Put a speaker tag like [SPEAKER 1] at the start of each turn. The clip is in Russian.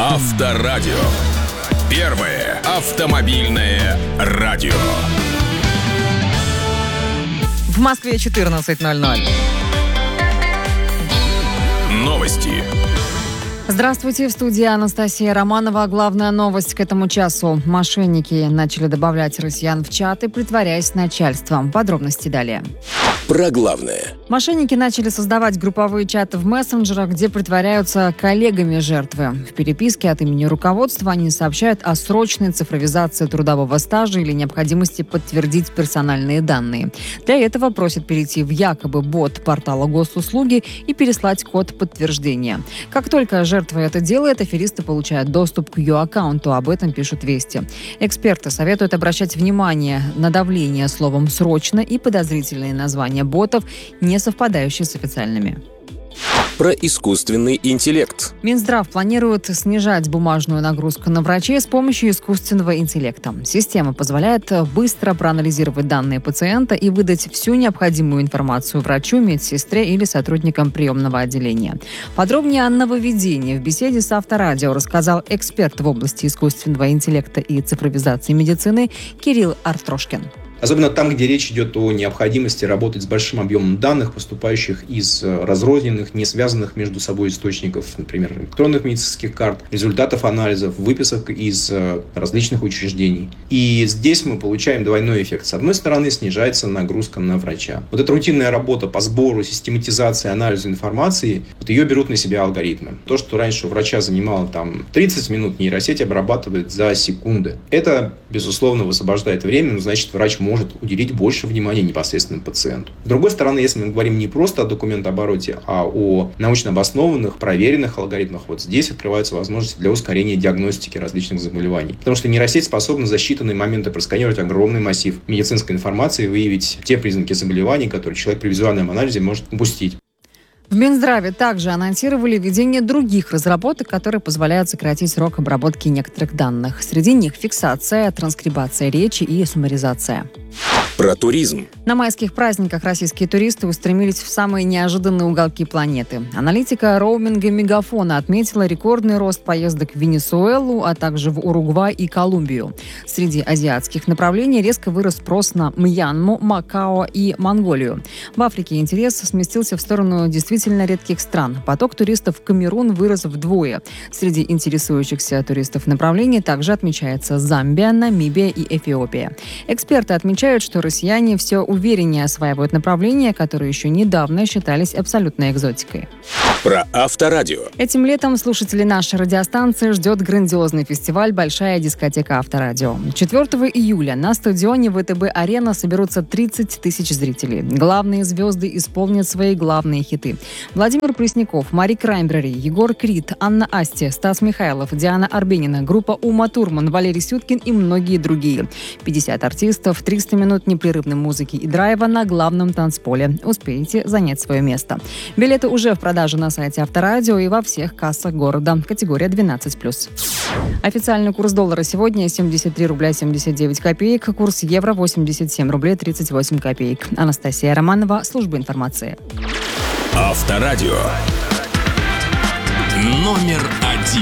[SPEAKER 1] Авторадио. Первое автомобильное радио.
[SPEAKER 2] В Москве 14:00.
[SPEAKER 1] Новости.
[SPEAKER 2] Здравствуйте, в студии Анастасия Романова. Главная новость к этому часу. Мошенники начали добавлять россиян в чаты, притворяясь начальством. Подробности далее.
[SPEAKER 1] Про главное.
[SPEAKER 2] Мошенники начали создавать групповые чаты в мессенджерах, где притворяются коллегами жертвы. В переписке от имени руководства они сообщают о срочной цифровизации трудового стажа или необходимости подтвердить персональные данные. Для этого просят перейти в якобы бот портала госуслуги и переслать код подтверждения. Как только жертва это делает, аферисты получают доступ к ее аккаунту. Об этом пишут «Вести». Эксперты советуют обращать внимание на давление словом «срочно» и подозрительные названия ботов, не совпадающие с официальными.
[SPEAKER 1] Про искусственный интеллект.
[SPEAKER 2] Минздрав планирует снижать бумажную нагрузку на врачей с помощью искусственного интеллекта. Система позволяет быстро проанализировать данные пациента и выдать всю необходимую информацию врачу, медсестре или сотрудникам приемного отделения. Подробнее о нововведении в беседе с Авторадио рассказал эксперт в области искусственного интеллекта и цифровизации медицины Кирилл Артрошкин.
[SPEAKER 3] Особенно там, где речь идет о необходимости работать с большим объемом данных, поступающих из разрозненных, не связанных между собой источников, например, электронных медицинских карт, результатов анализов, выписок из различных учреждений. И здесь мы получаем двойной эффект. С одной стороны, снижается нагрузка на врача. Вот эта рутинная работа по сбору, систематизации, анализу информации, вот ее берут на себя алгоритмы. То, что раньше у врача занимало 30 минут, нейросеть обрабатывает за секунды. Это, безусловно, высвобождает время, но значит, врач может уделить больше внимания непосредственно пациенту. С другой стороны, если мы говорим не просто о документообороте, а о научно обоснованных, проверенных алгоритмах, вот здесь открываются возможности для ускорения диагностики различных заболеваний. Потому что нейросеть способна за считанные моменты просканировать огромный массив медицинской информации и выявить те признаки заболеваний, которые человек при визуальном анализе может упустить.
[SPEAKER 2] В Минздраве также анонсировали введение других разработок, которые позволяют сократить срок обработки некоторых данных. Среди них фиксация, транскрибация речи и суммаризация.
[SPEAKER 1] Про туризм.
[SPEAKER 2] На майских праздниках российские туристы устремились в самые неожиданные уголки планеты. Аналитика роуминга Мегафона отметила рекордный рост поездок в Венесуэлу, а также в Уругвай и Колумбию. Среди азиатских направлений резко вырос спрос на Мьянму, Макао и Монголию. В Африке интерес сместился в сторону действительно редких стран. Поток туристов в Камерун вырос вдвое. Среди интересующихся туристов направлений также отмечается Замбия, Намибия и Эфиопия. Эксперты отмечают, что россияне все увереннее осваивают направления, которые еще недавно считались абсолютной экзотикой.
[SPEAKER 1] Про Авторадио.
[SPEAKER 2] Этим летом слушателей нашей радиостанции ждет грандиозный фестиваль «Большая дискотека Авторадио». 4 июля на стадионе ВТБ-Арена соберутся 30 тысяч зрителей. Главные звезды исполнят свои главные хиты. Владимир Пресняков, Мари Краймбрери, Егор Крид, Анна Асти, Стас Михайлов, Диана Арбенина, группа Ума Турман, Валерий Сюткин и многие другие. 50 артистов, 300 минут непрерывной музыки и драйва на главном танцполе. Успеете занять свое место. Билеты уже в продаже на сайте Авторадио и во всех кассах города. Категория 12+. Официальный курс доллара сегодня 73 рубля 79 копеек. Курс евро 87 рублей 38 копеек. Анастасия Романова, служба информации.
[SPEAKER 1] Авторадио. Номер 1.